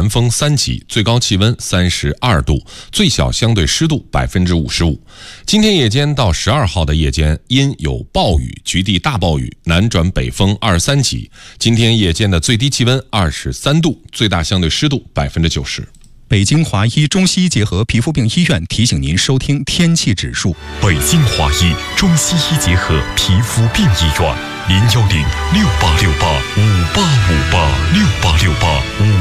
南风3级，最高气温32度，最小相对湿度55%。今天夜间到12号的夜间，因有暴雨，局地大暴雨，南转北风2、3级。今天夜间的最低气温23度，最大相对湿度90%。 北京华医中西医结合皮肤病医院提醒您收听天气指数。 北京华医中西医结合皮肤病医院，01068685858686858。